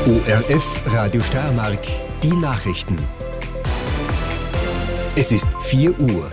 ORF Radio Steiermark, die Nachrichten. Es ist 4 Uhr.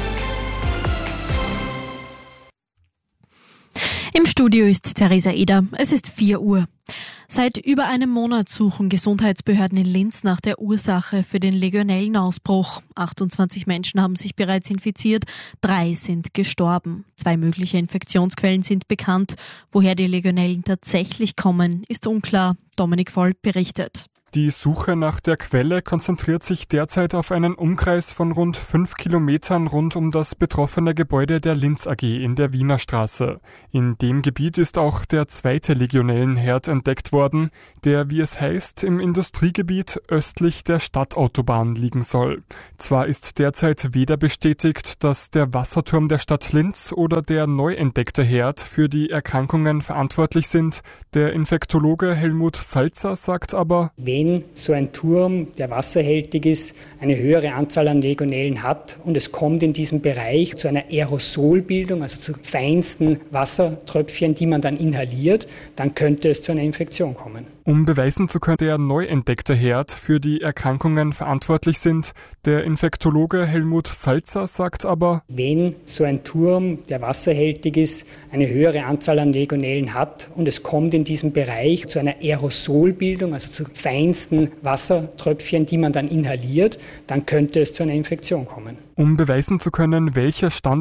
Im Studio ist Theresa Eder. Es ist 4 Uhr. Seit über einem Monat suchen Gesundheitsbehörden in Linz nach der Ursache für den Legionellenausbruch. 28 Menschen haben sich bereits infiziert, 3 sind gestorben. 2 mögliche Infektionsquellen sind bekannt. Woher die Legionellen tatsächlich kommen, ist unklar. Dominik Voll berichtet. Die Suche nach der Quelle konzentriert sich derzeit auf einen Umkreis von rund 5 Kilometern rund um das betroffene Gebäude der Linz AG in der Wiener Straße. In dem Gebiet ist auch der 2. Legionellenherd entdeckt worden, der, wie es heißt, im Industriegebiet östlich der Stadtautobahn liegen soll. Zwar ist derzeit weder bestätigt, dass der Wasserturm der Stadt Linz oder der neu entdeckte Herd für die Erkrankungen verantwortlich sind. Der Infektologe Helmut Salzer sagt aber: Wenn so ein Turm, der wasserhältig ist, eine höhere Anzahl an Legionellen hat und es kommt in diesem Bereich zu einer Aerosolbildung, also zu feinsten Wassertröpfchen, die man dann inhaliert, dann könnte es zu einer Infektion kommen. Um beweisen zu können, der neu entdeckte Herd für die Erkrankungen verantwortlich sind, der Infektologe Helmut Salzer sagt aber: Wenn so ein Turm, der wasserhältig ist, eine höhere Anzahl an Legionellen hat und es kommt in diesem Bereich zu einer Aerosolbildung, also zu feinsten Wassertröpfchen, die man dann inhaliert, dann könnte es zu einer Infektion kommen. Um beweisen zu können, welcher Stand